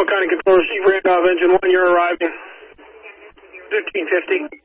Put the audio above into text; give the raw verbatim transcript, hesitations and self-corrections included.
County Controller, Steve Randolph, Engine one, you're arriving. fifteen fifty.